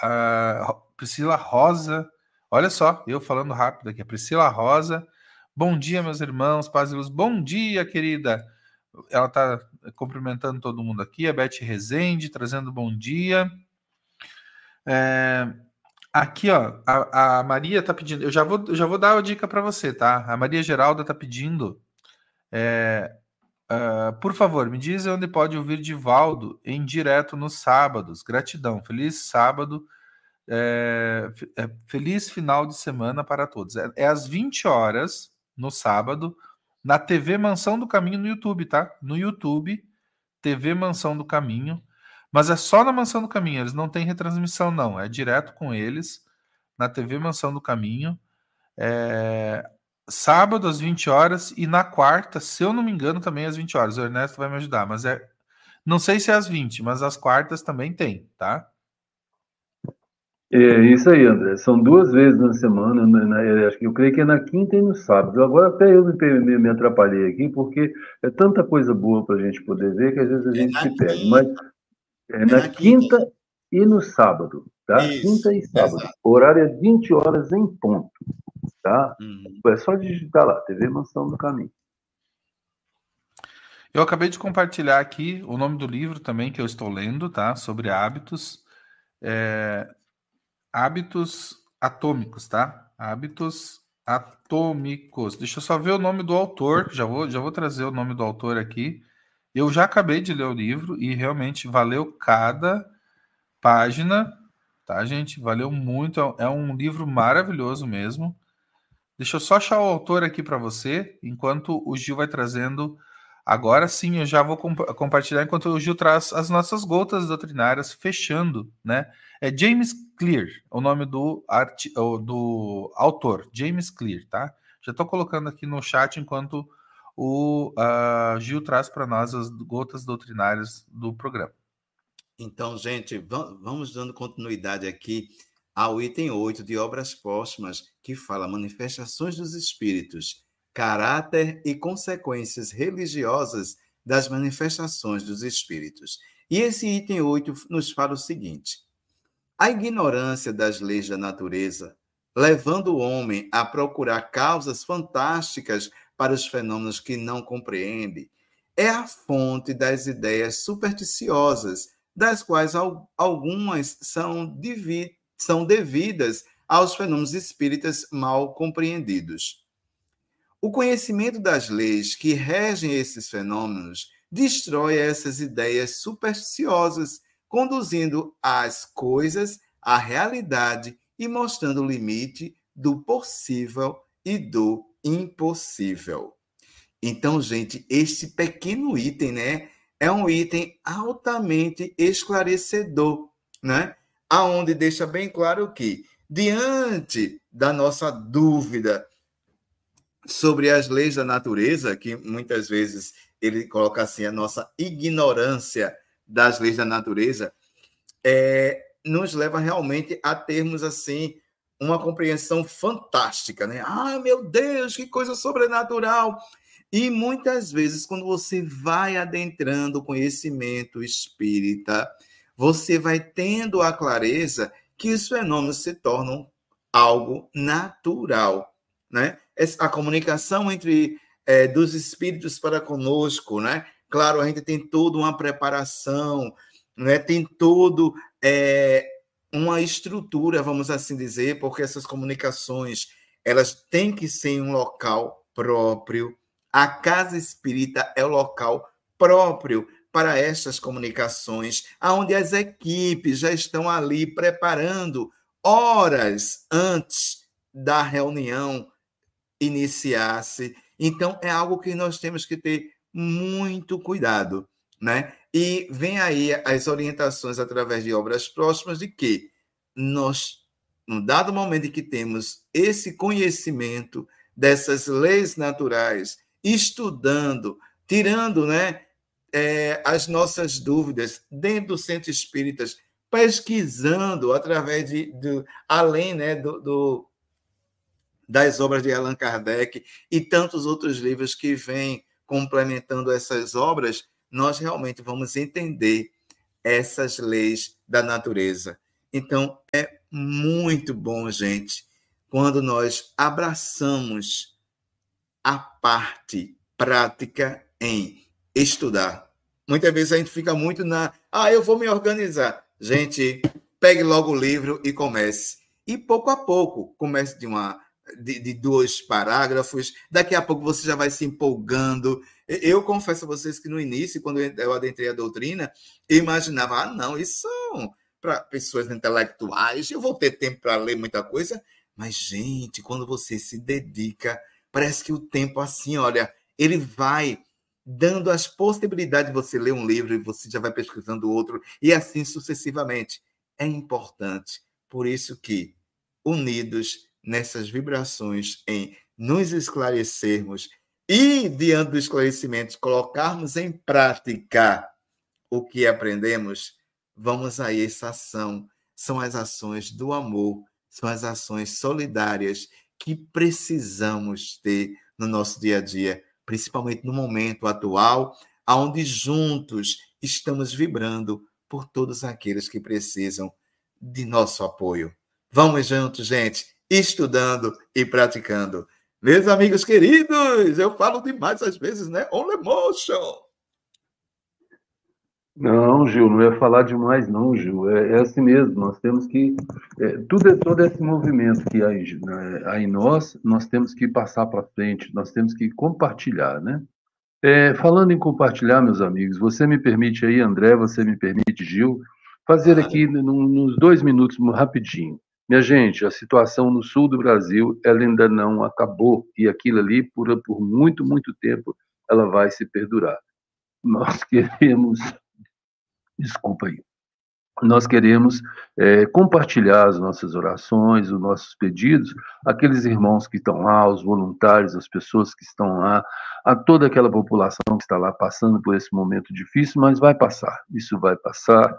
a Priscila Rosa. Olha só, eu falando rápido aqui. A Priscila Rosa. Bom dia, meus irmãos, paz e luz. Bom dia, querida. Ela está cumprimentando todo mundo aqui. A Beth Rezende, trazendo bom dia. Aqui, ó, a Maria está pedindo. Eu já vou dar a dica para você, tá? A Maria Geralda está pedindo. Por favor, me diz onde pode ouvir Divaldo em direto nos sábados. Gratidão. Feliz sábado. Feliz final de semana para todos. É às 20 horas no sábado, na TV Mansão do Caminho no YouTube, tá? No YouTube, TV Mansão do Caminho. Mas é só na Mansão do Caminho, eles não têm retransmissão, não. É direto com eles, na TV Mansão do Caminho. Sábado às 20 horas e na quarta, se eu não me engano, também às 20 horas. O Ernesto vai me ajudar, mas não sei se é às 20, mas às quartas também tem, tá? É isso aí, André. São 2 vezes na semana, eu creio que é na quinta e no sábado. Agora até eu me atrapalhei aqui, porque é tanta coisa boa para a gente poder ver que às vezes a gente se perde. Mas é na quinta e no sábado, tá? Isso, quinta e sábado. exato. O horário é 20 horas em ponto, tá? É só digitar lá, TV Mansão do Caminho. Eu acabei de compartilhar aqui o nome do livro também que eu estou lendo, tá? Sobre hábitos. Hábitos atômicos, tá? Hábitos atômicos. Deixa eu só ver o nome do autor. Já vou trazer o nome do autor aqui. Eu já acabei de ler o livro e realmente valeu cada página, tá, gente? Valeu muito. É um livro maravilhoso mesmo. Deixa eu só achar o autor aqui para você, enquanto o Gil vai trazendo. Agora sim, eu já vou compartilhar enquanto o Gil traz as nossas gotas doutrinárias, fechando, né? É James Clear, o nome do autor, James Clear, tá? Já estou colocando aqui no chat enquanto o Gil traz para nós as gotas doutrinárias do programa. Então, gente, vamos dando continuidade aqui ao item 8 de Obras Póstumas, que fala manifestações dos espíritos, caráter e consequências religiosas das manifestações dos espíritos. E esse item 8 nos fala o seguinte: a ignorância das leis da natureza, levando o homem a procurar causas fantásticas para os fenômenos que não compreende, é a fonte das ideias supersticiosas, das quais algumas são devidas aos fenômenos espíritas mal compreendidos. O conhecimento das leis que regem esses fenômenos destrói essas ideias supersticiosas, conduzindo as coisas à realidade e mostrando o limite do possível e do impossível. Então, gente, este pequeno item, né, é um item altamente esclarecedor, né? Aonde deixa bem claro que, diante da nossa dúvida sobre as leis da natureza, que muitas vezes ele coloca assim, a nossa ignorância das leis da natureza, nos leva realmente a termos assim uma compreensão fantástica, né? Ah, meu Deus, que coisa sobrenatural! E muitas vezes, quando você vai adentrando o conhecimento espírita, você vai tendo a clareza que os fenômenos se tornam algo natural, né? A comunicação entre dos espíritos para conosco, né? Claro, a gente tem toda uma preparação, né? Tem todo uma estrutura, vamos assim dizer, porque essas comunicações elas têm que ser em um local próprio. A casa espírita é o local próprio para estas comunicações, onde as equipes já estão ali preparando horas antes da reunião iniciar-se. Então, é algo que nós temos que ter muito cuidado, né? E vem aí as orientações através de obras próximas de que nós, num dado momento em que temos esse conhecimento dessas leis naturais, estudando, tirando, né, as nossas dúvidas dentro do centro espíritas, pesquisando através além, né, das obras de Allan Kardec e tantos outros livros que vêm complementando essas obras, nós realmente vamos entender essas leis da natureza. Então, é muito bom, gente, quando nós abraçamos a parte prática em estudar. Muitas vezes a gente fica muito eu vou me organizar. Gente, pegue logo o livro e comece. E pouco a pouco, comece de 2 parágrafos, daqui a pouco você já vai se empolgando. Eu confesso a vocês que no início, quando eu adentrei a doutrina, eu imaginava, não, isso são para pessoas intelectuais, eu vou ter tempo para ler muita coisa, mas, gente, quando você se dedica, parece que o tempo assim, olha, ele vai dando as possibilidades de você ler um livro e você já vai pesquisando outro, e assim sucessivamente. É importante, por isso que, unidos nessas vibrações em nos esclarecermos e, diante do esclarecimento, colocarmos em prática o que aprendemos, vamos a essa ação. São as ações do amor, são as ações solidárias que precisamos ter no nosso dia a dia, principalmente no momento atual, onde juntos estamos vibrando por todos aqueles que precisam de nosso apoio. Vamos juntos, gente, estudando e praticando. Meus amigos queridos, eu falo demais às vezes, né? On emotion. Não, Gil, não ia falar demais, não, Gil. É assim mesmo, nós temos que. Todo esse movimento que há em nós temos que passar para frente, nós temos que compartilhar, né? Falando em compartilhar, meus amigos, você me permite aí, André, você me permite, Gil, fazer aqui nos 2 minutos, rapidinho. Minha gente, a situação no sul do Brasil, ela ainda não acabou, e aquilo ali, por muito, muito tempo, ela vai se perdurar. Nós queremos. Desculpa aí. Nós queremos compartilhar as nossas orações, os nossos pedidos, aqueles irmãos que estão lá, os voluntários, as pessoas que estão lá, a toda aquela população que está lá passando por esse momento difícil, mas vai passar, isso vai passar.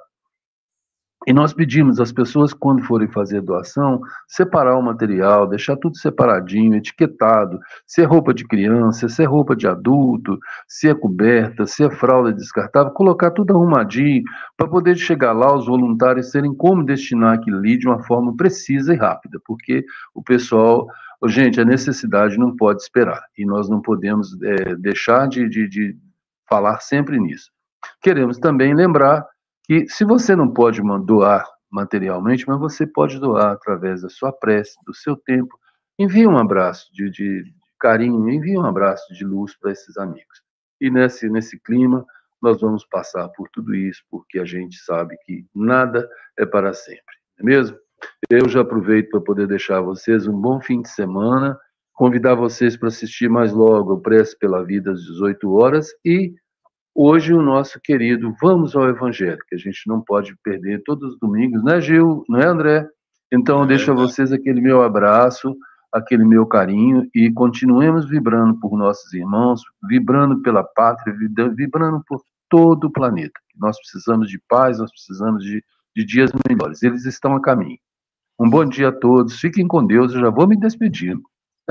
E nós pedimos às pessoas, quando forem fazer doação, separar o material, deixar tudo separadinho, etiquetado, se é roupa de criança, se é roupa de adulto, se é coberta, se é fralda descartável, colocar tudo arrumadinho, para poder chegar lá, os voluntários terem como destinar aquilo ali de uma forma precisa e rápida, porque o pessoal, gente, a necessidade não pode esperar, e nós não podemos deixar de falar sempre nisso. Queremos também lembrar que se você não pode doar materialmente, mas você pode doar através da sua prece, do seu tempo. Envie um abraço de carinho, envie um abraço de luz para esses amigos. E nesse clima, nós vamos passar por tudo isso, porque a gente sabe que nada é para sempre, não é mesmo? Eu já aproveito para poder deixar a vocês um bom fim de semana, convidar vocês para assistir mais logo o Prece pela Vida às 18 horas e hoje o nosso querido Vamos ao Evangelho, que a gente não pode perder todos os domingos, né, Gil? Não é, André? Então, eu deixo a vocês aquele meu abraço, aquele meu carinho e continuemos vibrando por nossos irmãos, vibrando pela pátria, vibrando por todo o planeta. Nós precisamos de paz, nós precisamos de dias melhores. Eles estão a caminho. Um bom dia a todos, fiquem com Deus, eu já vou me despedindo.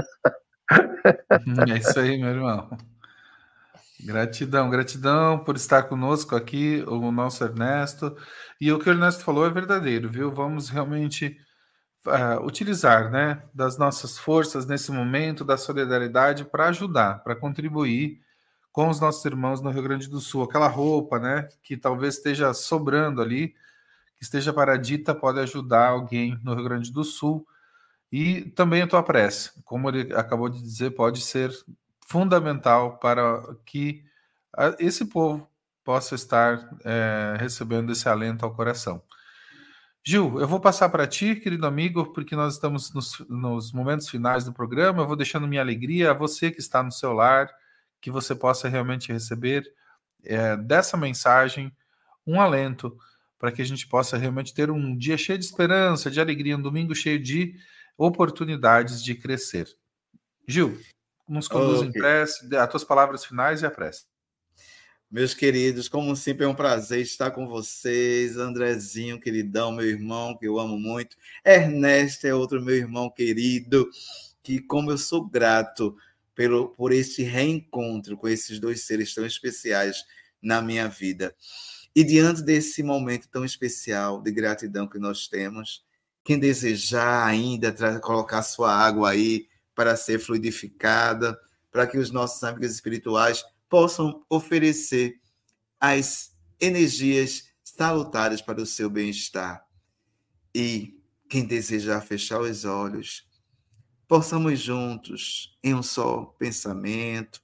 É isso aí, meu irmão. Gratidão, gratidão por estar conosco aqui, o nosso Ernesto. E o que o Ernesto falou é verdadeiro, viu? Vamos realmente utilizar, né, das nossas forças nesse momento, da solidariedade para ajudar, para contribuir com os nossos irmãos no Rio Grande do Sul. Aquela roupa, né, que talvez esteja sobrando ali, que esteja paradita, pode ajudar alguém no Rio Grande do Sul. E também a tua prece, como ele acabou de dizer, pode ser fundamental para que esse povo possa estar recebendo esse alento ao coração. Gil, eu vou passar para ti, querido amigo, porque nós estamos nos momentos finais do programa. Eu vou deixando minha alegria a você que está no seu lar, que você possa realmente receber dessa mensagem um alento para que a gente possa realmente ter um dia cheio de esperança, de alegria, um domingo cheio de oportunidades de crescer. Gil, nos conduz em prece, as tuas palavras finais e a prece. Meus queridos, como sempre é um prazer estar com vocês. Andrezinho, queridão, meu irmão, que eu amo muito. Ernesto é outro meu irmão querido, que como eu sou grato por esse reencontro com esses 2 seres tão especiais na minha vida. E diante desse momento tão especial de gratidão que nós temos, quem desejar ainda colocar sua água aí para ser fluidificada, para que os nossos amigos espirituais possam oferecer as energias salutares para o seu bem-estar. E quem desejar fechar os olhos, possamos juntos, em um só pensamento,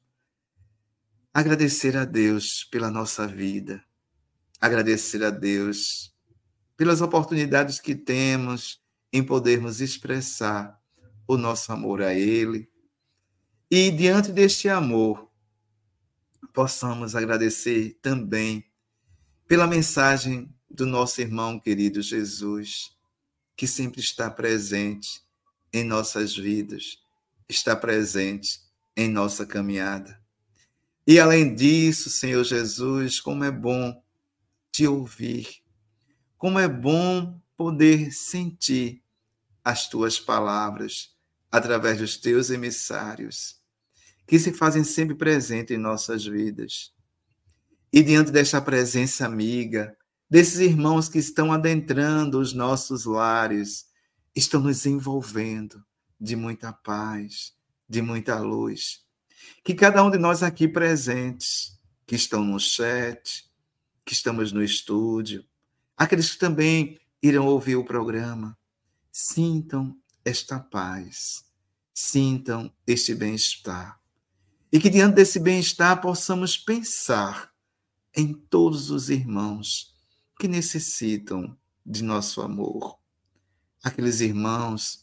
agradecer a Deus pela nossa vida, agradecer a Deus pelas oportunidades que temos em podermos expressar o nosso amor a Ele. E diante deste amor, possamos agradecer também pela mensagem do nosso irmão querido Jesus, que sempre está presente em nossas vidas, está presente em nossa caminhada. E além disso, Senhor Jesus, como é bom te ouvir, como é bom poder sentir as tuas palavras através dos teus emissários, que se fazem sempre presente em nossas vidas. E diante desta presença amiga, desses irmãos que estão adentrando os nossos lares, estão nos envolvendo de muita paz, de muita luz. Que cada um de nós aqui presentes, que estão no chat, que estamos no estúdio, aqueles que também irão ouvir o programa, sintam esta paz, sintam este bem-estar. E que diante desse bem-estar possamos pensar em todos os irmãos que necessitam de nosso amor. Aqueles irmãos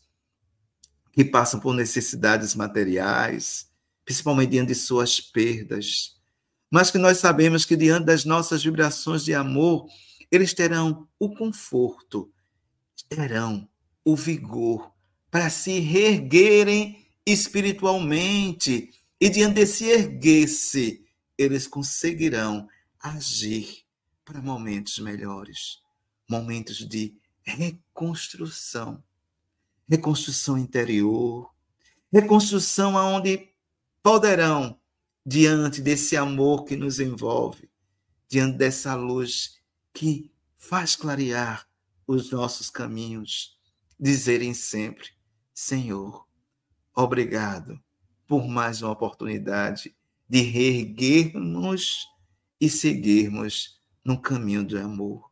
que passam por necessidades materiais, principalmente diante de suas perdas, mas que nós sabemos que diante das nossas vibrações de amor, eles terão o conforto, terão o vigor para se reerguerem espiritualmente. E diante desse erguer-se, eles conseguirão agir para momentos melhores, momentos de reconstrução, reconstrução interior, reconstrução aonde poderão, diante desse amor que nos envolve, diante dessa luz que faz clarear os nossos caminhos, dizerem sempre: Senhor, obrigado por mais uma oportunidade de reerguermos e seguirmos no caminho do amor.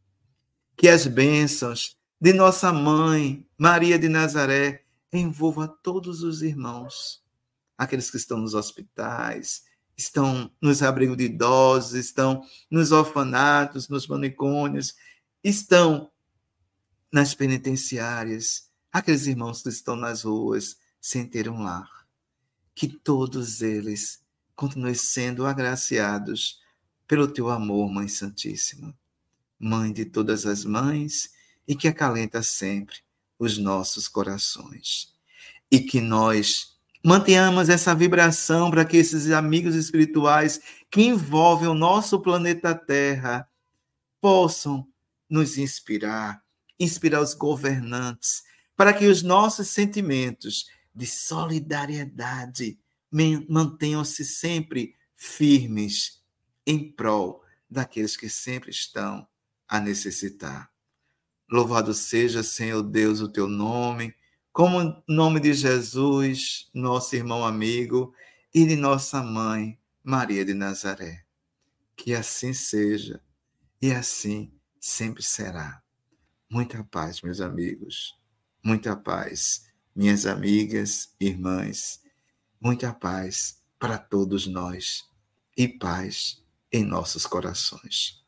Que as bênçãos de nossa mãe, Maria de Nazaré, envolva todos os irmãos, aqueles que estão nos hospitais, estão nos abrigos de idosos, estão nos orfanatos, nos manicômios, estão nas penitenciárias, aqueles irmãos que estão nas ruas sem ter um lar. Que todos eles continuem sendo agraciados pelo teu amor, Mãe Santíssima, Mãe de todas as mães e que acalenta sempre os nossos corações. E que nós mantenhamos essa vibração para que esses amigos espirituais que envolvem o nosso planeta Terra possam nos inspirar, inspirar os governantes, para que os nossos sentimentos de solidariedade mantenham-se sempre firmes em prol daqueles que sempre estão a necessitar. Louvado seja, Senhor Deus, o teu nome, como o nome de Jesus, nosso irmão amigo, e de nossa mãe, Maria de Nazaré. Que assim seja, e assim sempre será. Muita paz, meus amigos, muita paz, minhas amigas, irmãs, muita paz para todos nós e paz em nossos corações.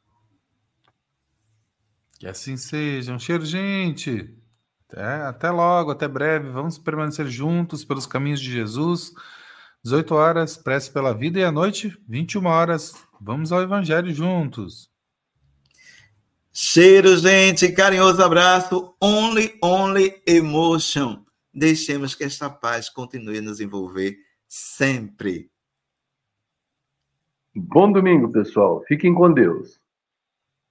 Que assim seja. Um cheiro, gente. Até logo, até breve. Vamos permanecer juntos pelos caminhos de Jesus. 18 horas, prece pela vida, e à noite, 21 horas. Vamos ao Evangelho juntos. Cheiro, gente. Carinhoso abraço. Only emotion. Deixemos que esta paz continue a nos envolver sempre. Bom domingo, pessoal. Fiquem com Deus.